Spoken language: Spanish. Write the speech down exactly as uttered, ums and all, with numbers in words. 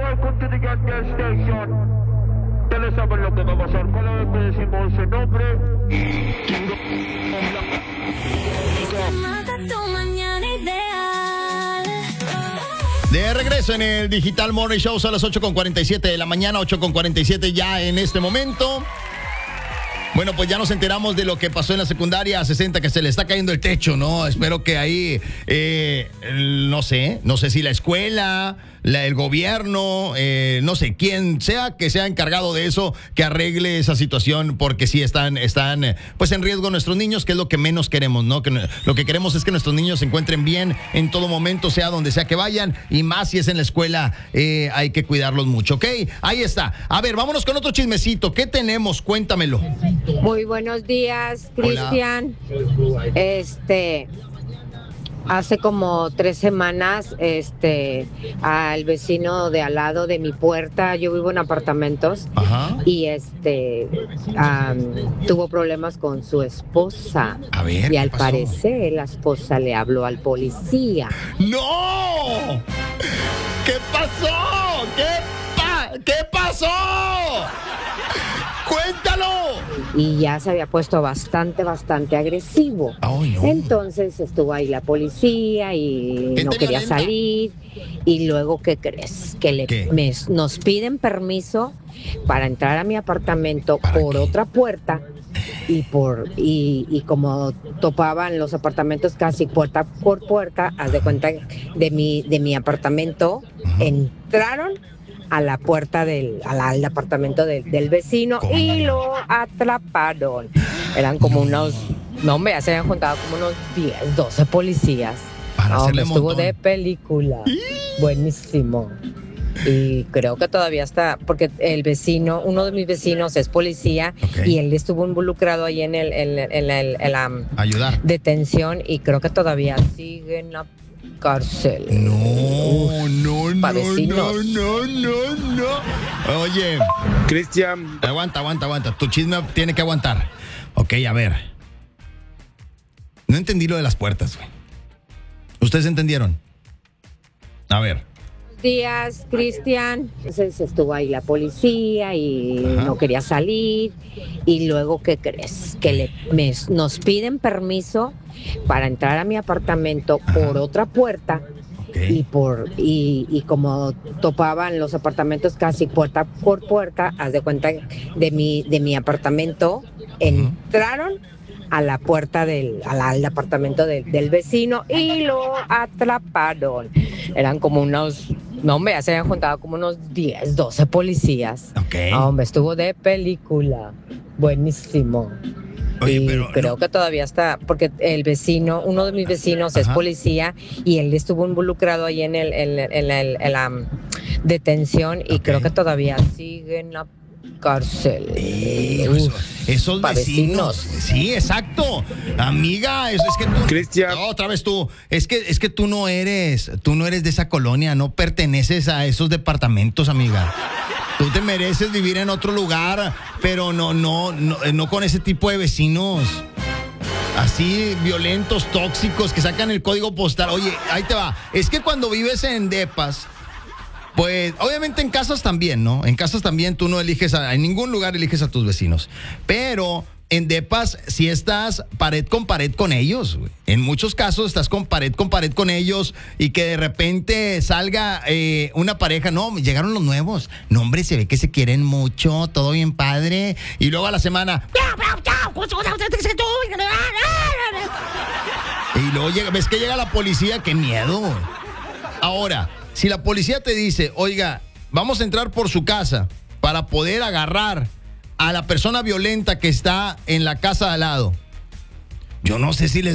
welcome to the gas station. Ustedes saben lo que va a pasar. Cada vez que decimos ese nombre. Mata tu mañana ideal. De regreso en el Digital Morning Show, a las ocho con cuarenta y siete de la mañana, ocho con cuarenta y siete ya en este momento. Bueno, pues ya nos enteramos de lo que pasó en la secundaria sesenta, que se le está cayendo el techo, ¿no? Espero que ahí, eh, no sé, no sé si la escuela, la, el gobierno, eh, no sé, quién sea que sea encargado de eso, que arregle esa situación, porque sí están, están pues en riesgo nuestros niños, que es lo que menos queremos, ¿no? Que lo que queremos es que nuestros niños se encuentren bien en todo momento, sea donde sea que vayan, y más si es en la escuela, eh, hay que cuidarlos mucho, ¿ok? Ahí está. A ver, vámonos con otro chismecito. ¿Qué tenemos? Cuéntamelo. Muy buenos días, Cristian. Este, hace como tres semanas, este, al vecino de al lado de mi puerta, yo vivo en apartamentos. Ajá. Y este, um, tuvo problemas con su esposa. A ver, y al ¿qué pasó? parecer la esposa le habló al policía. ¡No! ¿Qué pasó? ¿Qué, pa- ¿Qué pasó? ¡Cuéntalo! Y ya se había puesto bastante, bastante agresivo. Ay, no. Entonces estuvo ahí la policía y Gente no quería violenta. salir. Y luego, ¿qué crees? Que le, ¿Qué? me- nos piden permiso para entrar a mi apartamento ¿Para por qué? otra puerta. Y por y, y como topaban los apartamentos casi puerta por puerta, haz de cuenta de mi, de mi apartamento, Ujú. entraron a la puerta del al, al apartamento del, del vecino ¿Cómo? y lo atraparon. Eran como unos, no hombre, ya se habían juntado como unos diez, doce policías. Para Ah, hacerle hombre, estuvo montón. de película. Buenísimo. Y creo que todavía está, porque el vecino, uno de mis vecinos es policía. Ok. Y él estuvo involucrado ahí en, el, en, en la- en la Ayudar. detención y creo que todavía sigue en la cárcel. No, no, no, pa' no, vecinos. no, no, no. Oye, Cristian, aguanta, aguanta, aguanta. Tu chisme tiene que aguantar. Ok, a ver. No entendí lo de las puertas, güey. ¿Ustedes entendieron? A ver. Buenos días, Cristian. Entonces estuvo ahí la policía y Ajá. no quería salir. Y luego, ¿qué crees? Que le, me- nos piden permiso para entrar a mi apartamento por otra puerta. Ok. Y por y, y como topaban los apartamentos casi puerta por puerta, haz de cuenta de mi de mi apartamento, entraron a la puerta del al, al apartamento del, del vecino y lo atraparon. Eran como unos, no hombre, ya se habían juntado como unos diez, doce policías. Ok. Ah, hombre, estuvo de película. Buenísimo. Oye, y pero creo no- que todavía está, porque el vecino, uno de mis vecinos es Ajá. policía y él estuvo involucrado ahí en, el, en, la- en la, en la, um, detención y Ok. creo que todavía sigue en la cárcel. Hijo, eso- esos pa' vecinos. vecinos. Sí, exacto. Amiga, es, es que tú. Cristian. No, otra vez tú. Es que, es que tú no eres, tú no eres de esa colonia, no perteneces a esos departamentos, amiga. Tú te mereces vivir en otro lugar, pero no, no, no, no con ese tipo de vecinos. Así violentos, tóxicos, que sacan el código postal. Oye, ahí te va. Es que cuando vives en depas, pues obviamente en casas también, ¿no? En casas también tú no eliges, a, en ningún lugar eliges a tus vecinos. Pero en depas sí estás pared con pared con ellos, güey. En muchos casos estás con pared con pared con ellos y que de repente salga eh, una pareja, no, llegaron los nuevos. No, hombre, se ve que se quieren mucho, todo bien padre. Y luego a la semana... Y luego llega, ves que llega la policía, qué miedo, güey. Ahora, si la policía te dice, oiga, vamos a entrar por su casa para poder agarrar a la persona violenta que está en la casa de al lado, yo no sé si les